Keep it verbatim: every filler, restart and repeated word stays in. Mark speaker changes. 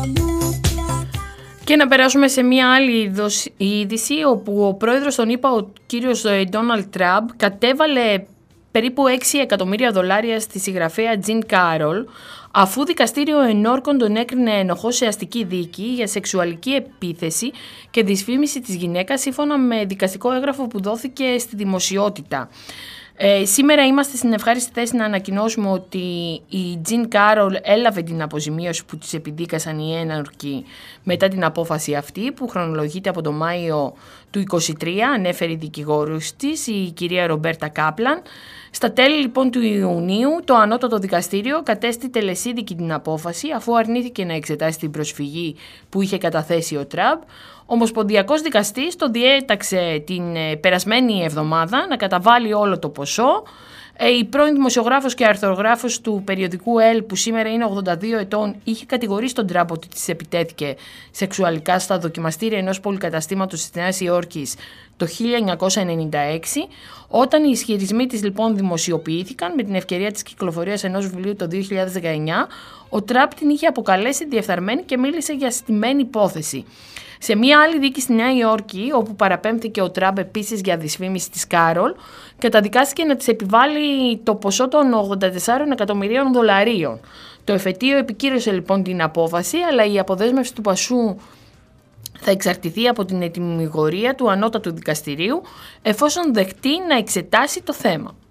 Speaker 1: Και να περάσουμε σε μια άλλη είδηση, όπου ο πρόεδρος των ΗΠΑ, ο κύριος Ντόναλντ Τραμπ, κατέβαλε περίπου έξι εκατομμύρια δολάρια στη συγγραφέα Τζιν Κάρολ, αφού δικαστήριο ενόρκων τον έκρινε ενοχό σε αστική δίκη για σεξουαλική επίθεση και δυσφήμιση της γυναίκας, σύμφωνα με δικαστικό έγγραφο που δόθηκε στη δημοσιότητα. Ε, σήμερα είμαστε στην ευχάριστη θέση να ανακοινώσουμε ότι η Τζιν Κάρολ έλαβε την αποζημίωση που της επιδίκασαν οι ένορκοι μετά την απόφαση αυτή, που χρονολογείται από το Μάιο του είκοσι τρία, ανέφερε η δικηγόρος της, η κυρία Ρομπέρτα Κάπλαν. Στα τέλη λοιπόν του Ιουνίου, το ανώτατο δικαστήριο κατέστη τελεσίδικη την απόφαση, αφού αρνήθηκε να εξετάσει την προσφυγή που είχε καταθέσει ο Τραμπ. Ο Ομοσπονδιακός δικαστής τον διέταξε την περασμένη εβδομάδα να καταβάλει όλο το ποσό. Η πρώην δημοσιογράφος και αρθρογράφος του περιοδικού Elle, που σήμερα είναι ογδόντα δύο ετών, είχε κατηγορήσει τον Τραμπ ότι της επιτέθηκε σεξουαλικά στα δοκιμαστήρια ενός πολυκαταστήματος της Νέας Υόρκης το χίλια εννιακόσια ενενήντα έξι. Όταν οι ισχυρισμοί της λοιπόν δημοσιοποιήθηκαν με την ευκαιρία της κυκλοφορίας ενός βιβλίου το δύο χιλιάδες δεκαεννιά, ο Τραμπ την είχε αποκαλέσει διεφθαρμένη και μίλησε για στημένη υπόθεση. Σε μία άλλη δίκη στη Νέα Υόρκη, όπου παραπέμφθηκε ο Τραμπ επίσης για δυσφήμιση της Κάρολ, καταδικάστηκε να της επιβάλει το ποσό των ογδόντα τεσσάρων εκατομμυρίων δολαρίων. Το εφετείο επικύρωσε λοιπόν την απόφαση, αλλά η αποδέσμευση του ποσού θα εξαρτηθεί από την ετυμηγορία του ανώτατου δικαστηρίου, εφόσον δεχτεί να εξετάσει το θέμα.